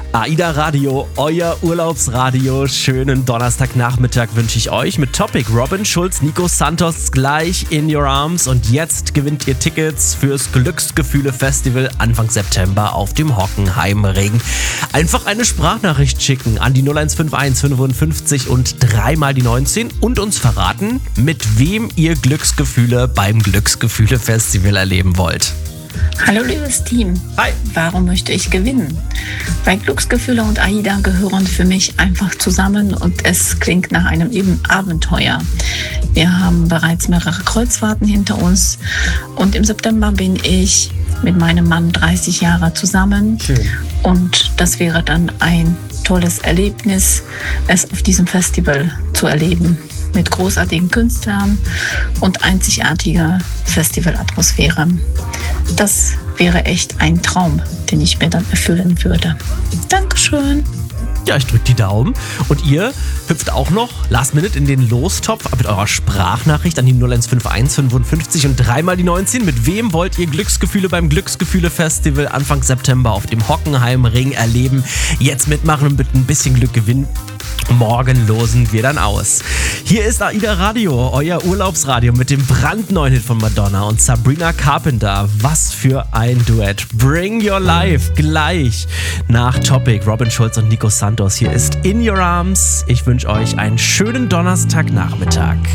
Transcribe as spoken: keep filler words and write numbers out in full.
AIDA Radio, euer Urlaubsradio. Schönen Donnerstagnachmittag wünsche ich euch mit Topic Robin Schulz, Nico Santos gleich in your arms. Und jetzt gewinnt ihr Tickets fürs Glücksgefühle-Festival Anfang September auf dem Hockenheimring. Einfach eine Sprachnachricht schicken an die null eins fünf eins fünfundfünfzig und dreimal die neunzehn und uns verraten, mit wem ihr Glücksgefühle beim Glücksgefühle-Festival erleben wollt. Hallo liebes Team. Hi. Warum möchte ich gewinnen? Weil Glücksgefühle und AIDA gehören für mich einfach zusammen und es klingt nach einem eben Abenteuer. Wir haben bereits mehrere Kreuzfahrten hinter uns und im September bin ich mit meinem Mann dreißig Jahre zusammen. Schön. Und das wäre dann ein tolles Erlebnis, es auf diesem Festival zu erleben. Mit großartigen Künstlern und einzigartiger Festivalatmosphäre. Das wäre echt ein Traum, den ich mir dann erfüllen würde. Dankeschön. Ja, ich drücke die Daumen. Und ihr hüpft auch noch last minute in den Lostopf mit eurer Sprachnachricht an die null eins fünf eins fünfundfünfzig und dreimal die neunzehn. Mit wem wollt ihr Glücksgefühle beim Glücksgefühle-Festival Anfang September auf dem Hockenheimring erleben? Jetzt mitmachen und mit ein bisschen Glück gewinnen. Morgen losen wir dann aus. Hier ist AIDA Radio, euer Urlaubsradio mit dem brandneuen Hit von Madonna und Sabrina Carpenter. Was für ein Duett. Bring Your Life gleich nach Topic. Robin Schulz und Nico Santos. Hier ist In Your Arms. Ich wünsche euch einen schönen Donnerstagnachmittag.